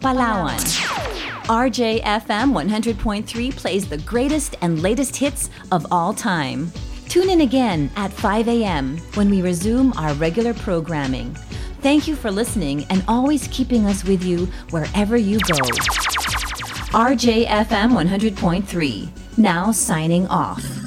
Palawan. RJFM 100.3 plays the greatest and latest hits of all time. Tune in again at 5 a.m. when we resume our regular programming. Thank you for listening and always keeping us with you wherever you go. RJFM 100.3, now signing off.